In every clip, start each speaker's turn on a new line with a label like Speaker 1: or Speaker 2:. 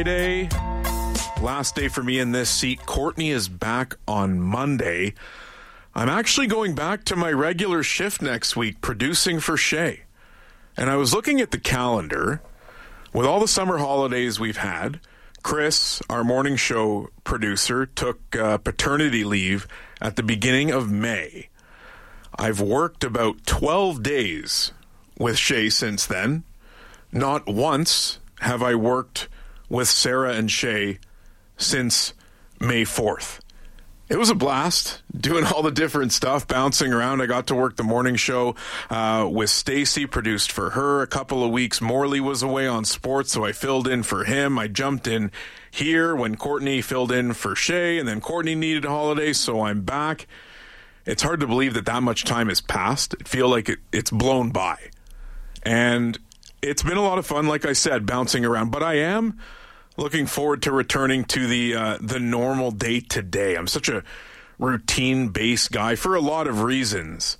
Speaker 1: Friday, last day for me in this seat. Courtney is back on Monday. I'm actually going back to my regular shift next week, producing for Shay. And I was looking at the calendar. With all the summer holidays we've had, Chris, our morning show producer, took paternity leave at the beginning of May. I've worked about 12 days with Shay since then. Not once have I worked with Sarah and Shay since May 4th. It was a blast doing all the different stuff, bouncing around. I got to work the morning show with Stacy, produced for her. A couple of weeks, Morley was away on sports, so I filled in for him. I jumped in here when Courtney filled in for Shay, and then Courtney needed a holiday, so I'm back. It's hard to believe that much time has passed. I feel like it's blown by. And it's been a lot of fun, like I said, bouncing around. But I am looking forward to returning to the normal day-to-day. I'm such a routine-based guy for a lot of reasons.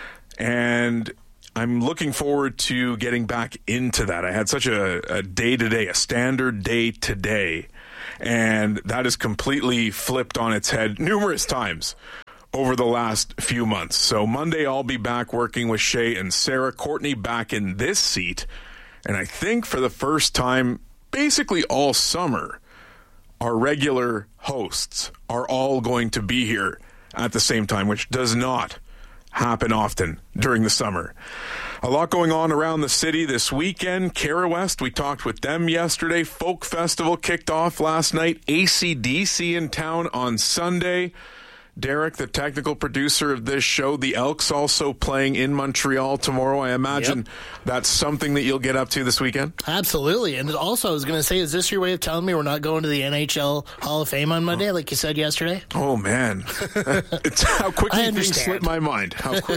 Speaker 1: And I'm looking forward to getting back into that. I had such a day-to-day, a standard day-to-day. And that is completely flipped on its head numerous times over the last few months. So Monday, I'll be back working with Shay and Sarah. Courtney back in this seat. And I think for the first time, basically all summer, our regular hosts are all going to be here at the same time, which does not happen often during the summer. A lot going on around the city this weekend. Cara West, we talked with them yesterday. Folk Festival kicked off last night. AC/DC in town on Sunday. Derek, the technical producer of this show, the Elks also playing in Montreal tomorrow. I imagine that's something that you'll get up to this weekend?
Speaker 2: Absolutely. And also, I was going to say, is this your way of telling me we're not going to the NHL Hall of Fame on Monday, like you said yesterday?
Speaker 1: Oh, man. It's how quickly things slip my mind. Yep,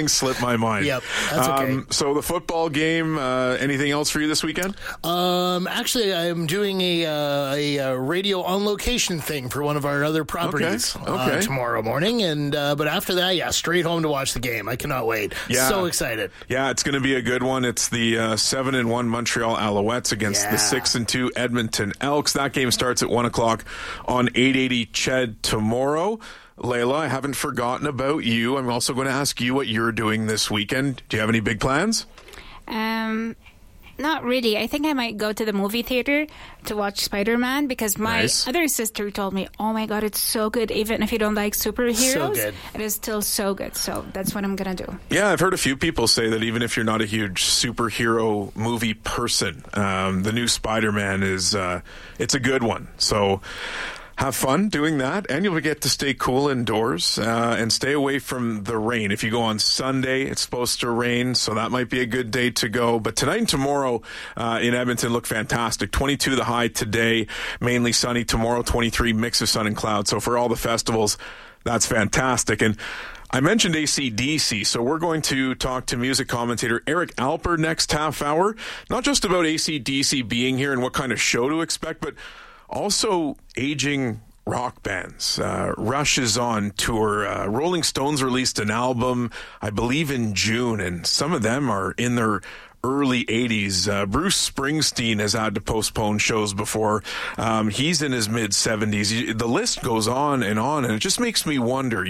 Speaker 1: that's okay. So the football game, anything else for you this weekend?
Speaker 2: Actually, I'm doing a radio on location thing for one of our other properties tomorrow morning, and but after that, straight home to watch the game. I cannot wait. So excited.
Speaker 1: Yeah, it's going to be a good one. It's the 7-1 Montreal Alouettes against the 6-2 Edmonton Elks. That game starts at 1 o'clock on 880 CHED tomorrow. Layla, I haven't forgotten about you. I'm also going to ask you what you're doing this weekend. Do you have any big plans?
Speaker 3: Not really. I think I might go to the movie theater to watch Spider-Man because my other sister told me, oh my God, it's so good. Even if you don't like superheroes, it is still so good. So that's what I'm going to do. Yeah,
Speaker 1: I've heard a few people say that even if you're not a huge superhero movie person, the new Spider-Man is, it's a good one. So have fun doing that, and you'll get to stay cool indoors and stay away from the rain. If you go on Sunday, it's supposed to rain, so that might be a good day to go. But tonight and tomorrow in Edmonton look fantastic. 22 the high today, mainly sunny. Tomorrow, 23, mix of sun and cloud. So for all the festivals, that's fantastic. And I mentioned AC/DC, so we're going to talk to music commentator Eric Alper next half hour. Not just about AC/DC being here and what kind of show to expect, but also aging rock bands. Rush is on tour. Rolling Stones released an album, I believe, in June, and some of them are in their early 80s. Bruce Springsteen has had to postpone shows before. He's in his mid-70s. The list goes on, and it just makes me wonder,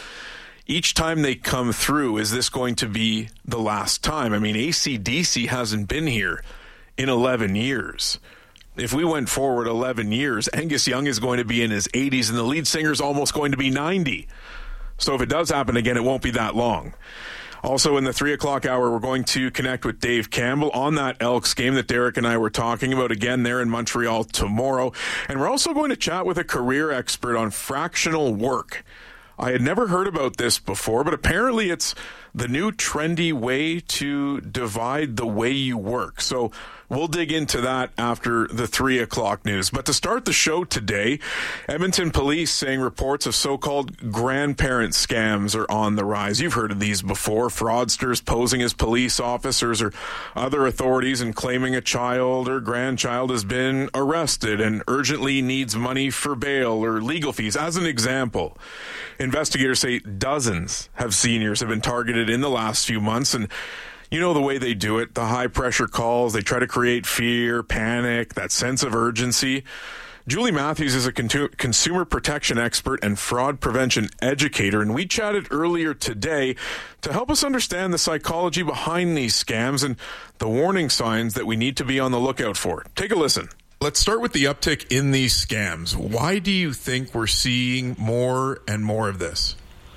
Speaker 1: each time they come through, is this going to be the last time? I mean, AC/DC hasn't been here in 11 years. If we went forward 11 years, Angus Young is going to be in his 80s, and the lead singer is almost going to be 90. So if it does happen again, it won't be that long. Also, in the 3 o'clock hour, we're going to connect with Dave Campbell on that Elks game that Derek and I were talking about. Again, there in Montreal tomorrow. And we're also going to chat with a career expert on fractional work. I had never heard about this before, but apparently it's the new trendy way to divide the way you work. So we'll dig into that after the 3 o'clock news. But to start the show today, Edmonton police saying reports of so-called grandparent scams are on the rise. You've heard of these before. Fraudsters posing as police officers or other authorities and claiming a child or grandchild has been arrested and urgently needs money for bail or legal fees. As an example, investigators say dozens of seniors have been targeted in the last few months, and You know the way they do it, the high-pressure calls. They try to create fear, panic, that sense of urgency. Julie Matthews is a consumer protection expert and fraud prevention educator, and we chatted earlier today to help us understand the psychology behind these scams and the warning signs that we need to be on the lookout for. Take a listen. Let's start with the uptick in these scams. Why do you think we're seeing more and more of this?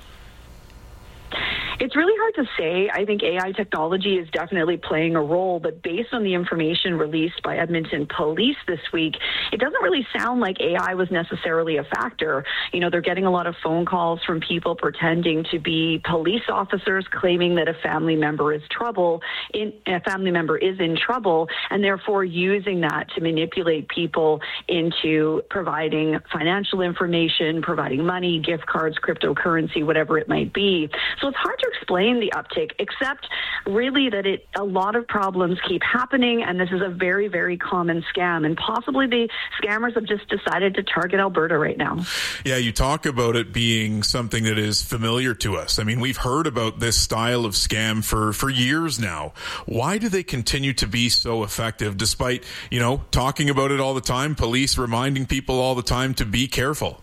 Speaker 4: It's really hard to say. I think AI technology is definitely playing a role, but based on the information released by Edmonton Police this week, it doesn't really sound like AI was necessarily a factor. You know, they're getting a lot of phone calls from people pretending to be police officers, claiming that a family member is in trouble, and therefore using that to manipulate people into providing financial information, providing money, gift cards, cryptocurrency, whatever it might be. So it's hard to explain the uptick, except really that a lot of problems keep happening, and this is a very, very common scam, and possibly the scammers have just decided to target Alberta right now.
Speaker 1: Yeah, you talk about it being something that is familiar to us. I mean, we've heard about this style of scam for years now. Why do they continue to be so effective despite, talking about it all the time, police reminding people all the time to be careful?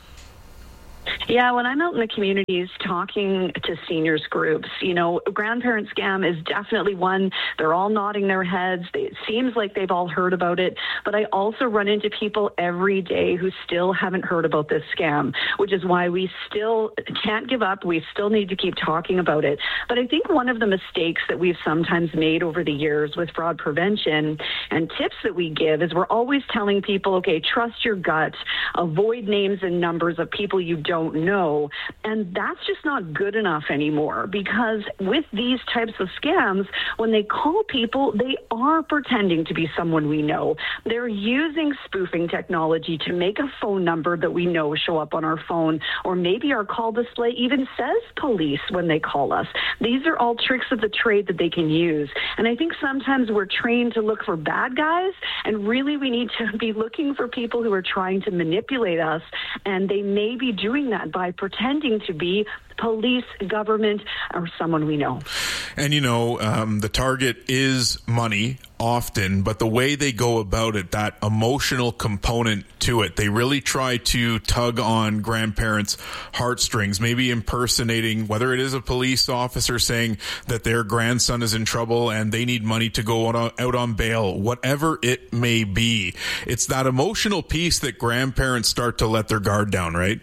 Speaker 4: Yeah, when I'm out in the communities talking to seniors groups, grandparent scam is definitely one. They're all nodding their heads. It seems like they've all heard about it. But I also run into people every day who still haven't heard about this scam, which is why we still can't give up. We still need to keep talking about it. But I think one of the mistakes that we've sometimes made over the years with fraud prevention and tips that we give is we're always telling people, okay, trust your gut, avoid names and numbers of people you don't know. And that's just not good enough anymore, because with these types of scams, when they call people, they are pretending to be someone we know. They're using spoofing technology to make a phone number that we know show up on our phone, or maybe our call display even says police when they call us. These are all tricks of the trade that they can use. And I think sometimes we're trained to look for bad guys, and really we need to be looking for people who are trying to manipulate us, and they may be doing that by pretending to be police, government, or someone we know.
Speaker 1: And the target is money often, but the way they go about it, that emotional component to it, they really try to tug on grandparents' heartstrings, maybe impersonating, whether it is a police officer saying that their grandson is in trouble and they need money to go out on bail, whatever it may be. It's that emotional piece that grandparents start to let their guard down, right?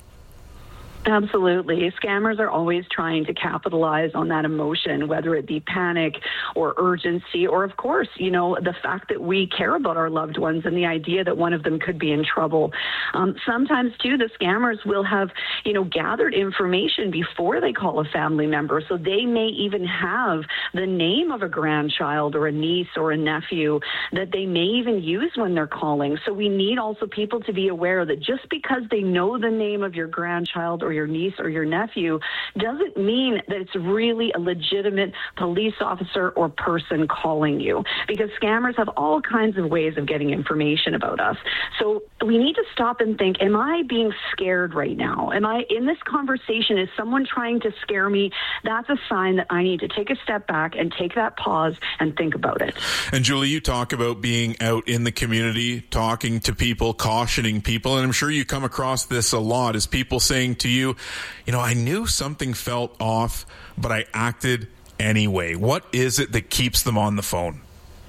Speaker 4: Absolutely. Scammers are always trying to capitalize on that emotion, whether it be panic or urgency, or of course, the fact that we care about our loved ones and the idea that one of them could be in trouble. Sometimes too, the scammers will have, gathered information before they call a family member. So they may even have the name of a grandchild or a niece or a nephew that they may even use when they're calling. So we need also people to be aware that just because they know the name of your grandchild or your niece or your nephew doesn't mean that it's really a legitimate police officer or person calling you, because scammers have all kinds of ways of getting information about us. So we need to stop and think, am I being scared right now? Am I in this conversation? Is someone trying to scare me? That's a sign that I need to take a step back and take that pause and think about it.
Speaker 1: And Julie, you talk about being out in the community, talking to people, cautioning people, and I'm sure you come across this a lot, is people saying to you, I knew something felt off, but I acted anyway. What is it that keeps them on the phone?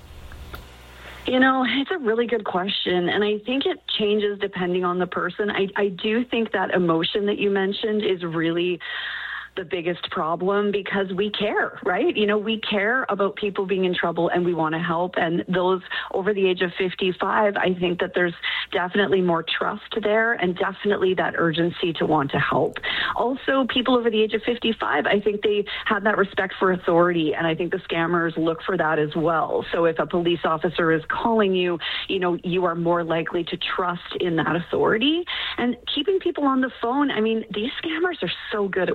Speaker 4: It's a really good question, and I think it changes depending on the person. I do think that emotion that you mentioned is really the biggest problem, because we care, right? We care about people being in trouble and we want to help. And those over the age of 55, I think that there's definitely more trust there and definitely that urgency to want to help. Also, people over the age of 55, I think they have that respect for authority, and I think the scammers look for that as well. So if a police officer is calling you, you are more likely to trust in that authority. And keeping people on the phone, these scammers are so good at what they do.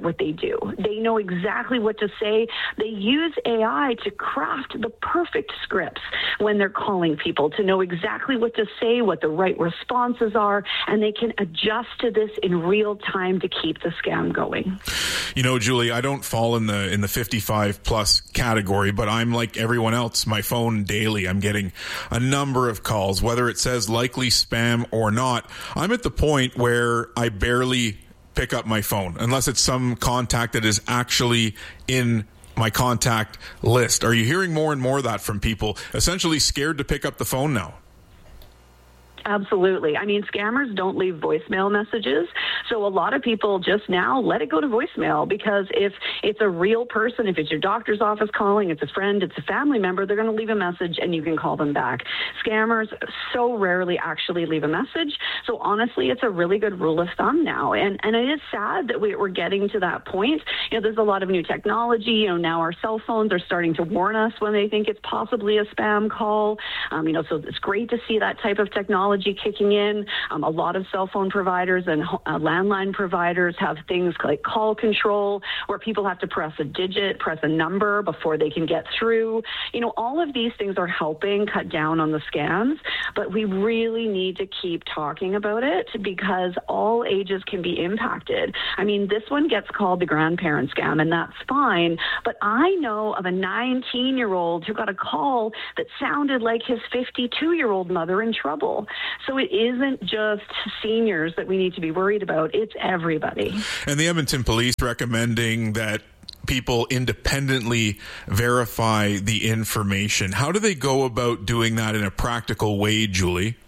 Speaker 4: to. They know exactly what to say. They use AI to craft the perfect scripts when they're calling people, to know exactly what to say, what the right responses are, and they can adjust to this in real time to keep the scam going.
Speaker 1: You know, Julie, I don't fall in the 55 plus category, but I'm like everyone else. My phone daily, I'm getting a number of calls, whether it says likely spam or not. I'm at the point where I barely pick up my phone unless it's some contact that is actually in my contact list. Are you hearing more and more of that from people essentially scared to pick up the phone now?
Speaker 4: Absolutely. I mean, scammers don't leave voicemail messages. So a lot of people just now let it go to voicemail, because if it's a real person, if it's your doctor's office calling, it's a friend, it's a family member, they're going to leave a message and you can call them back. Scammers so rarely actually leave a message. So honestly, it's a really good rule of thumb now. And it is sad that we're getting to that point. You know, there's a lot of new technology. You know, now our cell phones are starting to warn us when they think it's possibly a spam call. You know, so it's great to see that type of technology kicking in. A lot of cell phone providers and landline providers have things like call control, where people have to press a number before they can get through. You know, all of these things are helping cut down on the scams, but we really need to keep talking about it, because all ages can be impacted. I mean, this one gets called the grandparent scam, and that's fine, but I know of a 19-year-old who got a call that sounded like his 52-year-old mother in trouble. So it isn't just seniors that we need to be worried about. It's everybody.
Speaker 1: And the Edmonton Police recommending that people independently verify the information. How do they go about doing that in a practical way, Julie?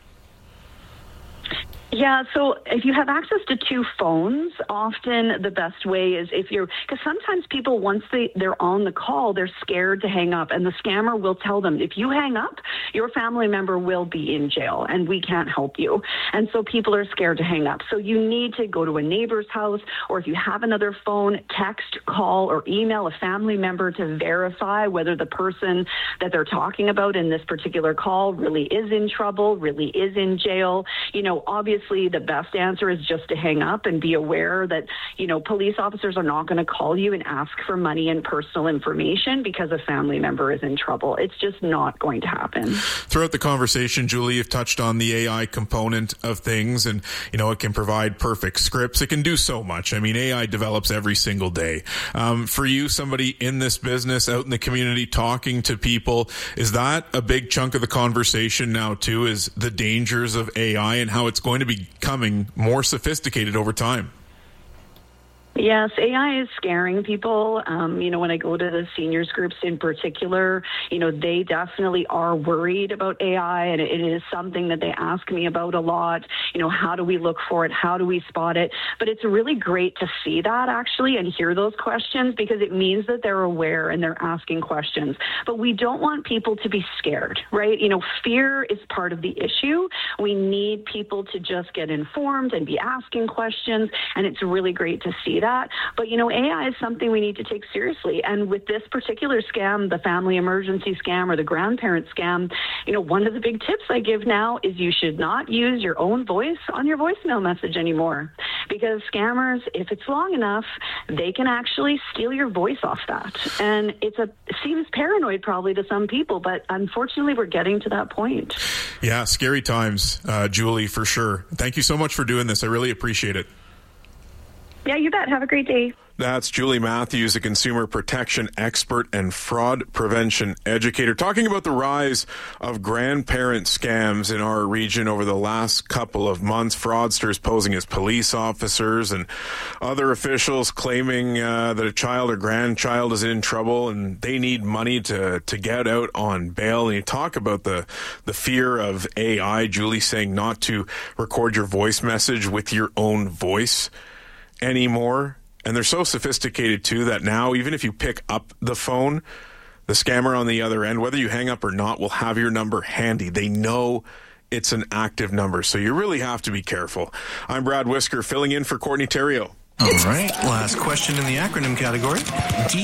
Speaker 4: Yeah, so if you have access to two phones, often the best way is because sometimes people, once they're on the call, they're scared to hang up, and the scammer will tell them, if you hang up, your family member will be in jail and we can't help you. And so people are scared to hang up. So you need to go to a neighbor's house, or if you have another phone, text, call, or email a family member to verify whether the person that they're talking about in this particular call really is in trouble, really is in jail. You know, obviously, the best answer is just to hang up and be aware that, you know, police officers are not going to call you and ask for money and personal information because a family member is in trouble. It's just not going to happen.
Speaker 1: Throughout the conversation, Julie, you've touched on the AI component of things, and, you know, it can provide perfect scripts. It can do so much. I mean, AI develops every single day. For you, somebody in this business, out in the community, talking to people, is that a big chunk of the conversation now too, is the dangers of AI and how it's going to be becoming more sophisticated over time?
Speaker 4: Yes, AI is scaring people. You know, when I go to the seniors groups in particular, you know, they definitely are worried about AI, and it is something that they ask me about a lot. You know, how do we look for it? How do we spot it? But it's really great to see that, actually, and hear those questions, because it means that they're aware and they're asking questions. But we don't want people to be scared, right? You know, fear is part of the issue. We need people to just get informed and be asking questions, and it's really great to see that. But, you know, AI is something we need to take seriously. And with this particular scam, the family emergency scam or the grandparent scam, you know, one of the big tips I give now is you should not use your own voice on your voicemail message anymore, because scammers, if it's long enough, they can actually steal your voice off that. And it seems paranoid probably to some people, but unfortunately we're getting to that point.
Speaker 1: Yeah, scary times, Julie, for sure. Thank you so much for doing this. I really appreciate it.
Speaker 4: Yeah, you bet. Have a great day.
Speaker 1: That's Julie Matthews, a consumer protection expert and fraud prevention educator, talking about the rise of grandparent scams in our region over the last couple of months. Fraudsters posing as police officers and other officials claiming that a child or grandchild is in trouble and they need money to get out on bail. And you talk about the fear of AI, Julie saying not to record your voice message with your own voice anymore. And they're so sophisticated, too, that now, even if you pick up the phone, the scammer on the other end, whether you hang up or not, will have your number handy. They know it's an active number, so you really have to be careful. I'm Brad Whisker, filling in for Courtney Theriault.
Speaker 5: All right, last question in the acronym category.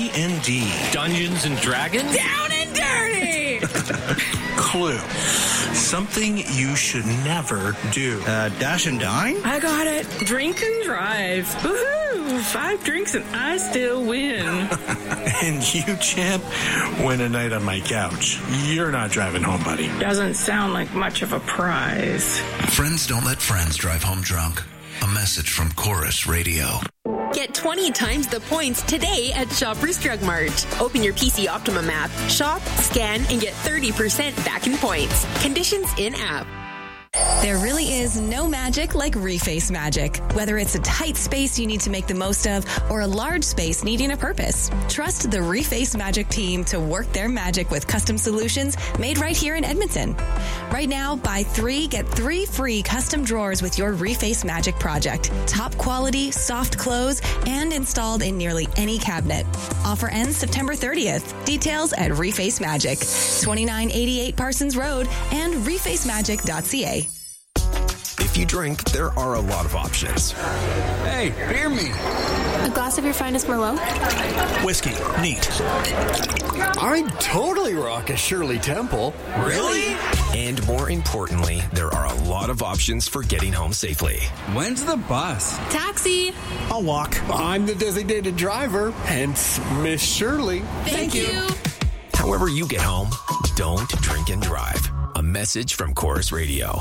Speaker 5: D&D.
Speaker 6: Dungeons and Dragons?
Speaker 7: Down and dirty!
Speaker 5: Clue. Something you should never do.
Speaker 6: Dash and dine?
Speaker 7: I got it. Drink and drive. Woohoo! 5 drinks and I still win.
Speaker 5: And you, champ, win a night on my couch. You're not driving home, buddy.
Speaker 7: Doesn't sound like much of a prize.
Speaker 8: Friends don't let friends drive home drunk. A message from Chorus Radio.
Speaker 9: Get 20 times the points today at Shoppers Drug Mart. Open your PC Optimum app, shop, scan, and get 30% back in points. Conditions in app.
Speaker 10: There really is no magic like Reface magic. Whether it's a tight space you need to make the most of or a large space needing a purpose, trust the Reface magic team to work their magic with custom solutions made right here in Edmonton. Right now, buy 3, get 3 free custom drawers with your Reface magic project. Top quality, soft close, and installed in nearly any cabinet. Offer ends September 30th. Details at Reface Magic, 2988 Parsons Road and refacemagic.ca.
Speaker 11: If you drink, there are a lot of options.
Speaker 12: Hey, beer me.
Speaker 13: A glass of your finest Merlot?
Speaker 12: Whiskey. Neat.
Speaker 14: I'd totally rock a Shirley Temple.
Speaker 12: Really?
Speaker 11: And more importantly, there are a lot of options for getting home safely.
Speaker 12: When's the bus?
Speaker 13: Taxi.
Speaker 12: I'll walk.
Speaker 14: I'm the designated driver, hence Miss Shirley.
Speaker 13: Thank you.
Speaker 11: However you get home, don't drink and drive. A message from Chorus Radio.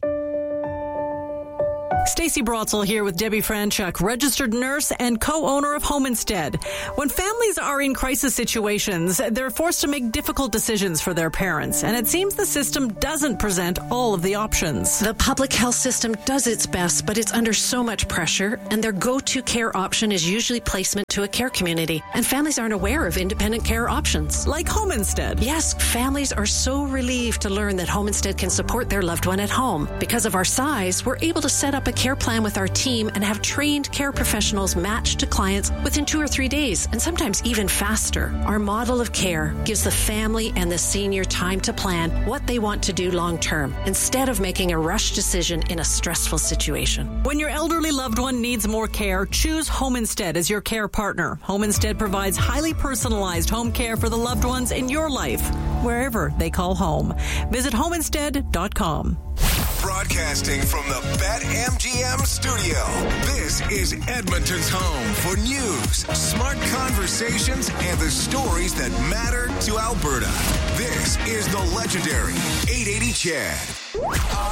Speaker 15: Stacey Brotzel here with Debbie Franchuk, registered nurse and co-owner of Home Instead. When families are in crisis situations, they're forced to make difficult decisions for their parents, and it seems the system doesn't present all of the options.
Speaker 16: The public health system does its best, but it's under so much pressure, and their go-to care option is usually placement to a care community, and families aren't aware of independent care options.
Speaker 15: Like Home Instead.
Speaker 16: Yes, families are so relieved to learn that Home Instead can support their loved one at home. Because of our size, we're able to set up a care plan with our team and have trained care professionals matched to clients within 2 or 3 days, and sometimes even faster. Our model of care gives the family and the senior time to plan what they want to do long term, instead of making a rush decision in a stressful situation.
Speaker 15: When your elderly loved one needs more care, choose Home Instead as your care partner. Home Instead provides highly personalized home care for the loved ones in your life, wherever they call home. Visit homeinstead.com.
Speaker 17: Broadcasting from the BetMGM studio, this is Edmonton's home for news, smart conversations, and the stories that matter to Alberta. This is the legendary 880 CHED.